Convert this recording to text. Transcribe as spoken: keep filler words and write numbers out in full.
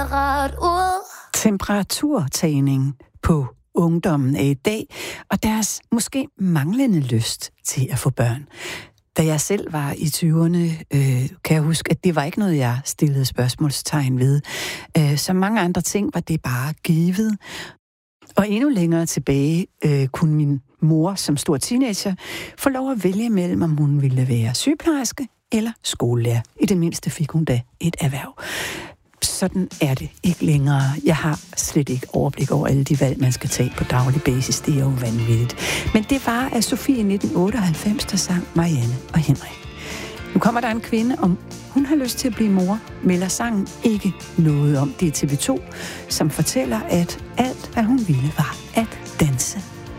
Temperaturtagning på ungdommen af i dag, og deres måske manglende lyst til at få børn. Da jeg selv var i tyverne, øh, kan jeg huske, at det var ikke noget, jeg stillede spørgsmålstegn ved. Øh, som mange andre ting var det bare givet. Og endnu længere tilbage øh, kunne min mor som stor teenager få lov at vælge mellem, om hun ville være sygeplejerske eller skolelærer. I det mindste fik hun da et erhverv. Sådan er det ikke længere. Jeg har slet ikke overblik over alle de valg, man skal tage på daglig basis. Det er jo vanvittigt. Men det var af Sofie i nitten otteoghalvfems, der sang Marianne og Henrik. Nu kommer der en kvinde, om hun har lyst til at blive mor, melder sangen ikke noget om. Det er T V to, som fortæller, at alt, hvad hun ville, var at danse.